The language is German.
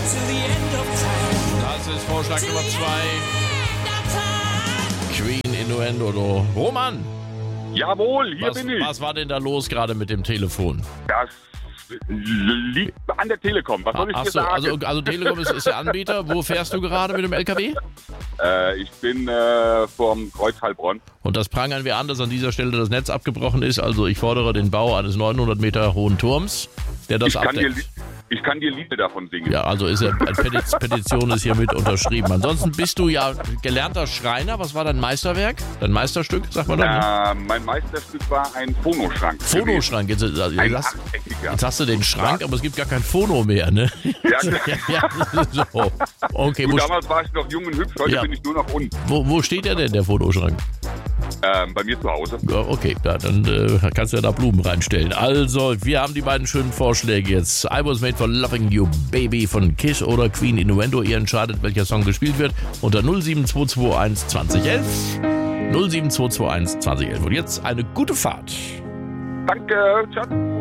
Das ist Vorschlag Nummer 2. Queen Innuendo. Roman! Jawohl, hier bin ich. Was war denn da los gerade mit dem Telefon? Das liegt an der Telekom. Was soll ich dir sagen? Also Telekom ist der Anbieter. Wo fährst du gerade mit dem LKW? Ich bin vorm Kreuz Heilbronn. Und das prangern wir an, dass an dieser Stelle das Netz abgebrochen ist. Also ich fordere den Bau eines 900 Meter hohen Turms, der das abdeckt. Ich kann dir Lieder davon singen. Ja, also Petition ist hiermit unterschrieben. Ansonsten bist du ja gelernter Schreiner. Was war dein Meisterwerk? Dein Meisterstück, sagt man dann? Mein Meisterstück war ein Phonoschrank. Phonoschrank. Jetzt hast du den Schrank, aber es gibt gar kein Phono mehr, ne? Ja, klar. Ja, so. Okay, damals war ich noch jung und hübsch, heute bin ich nur noch unten. Wo steht der denn, der Phonoschrank? Bei mir zu Hause. Ja, okay, ja, dann kannst du ja da Blumen reinstellen. Also, wir haben die beiden schönen Vorschläge jetzt. I Was Made for Loving You Baby von Kiss oder Queen Innuendo. Ihr entscheidet, welcher Song gespielt wird unter 07221 2011. 07221 2011. Und jetzt eine gute Fahrt. Danke, ciao.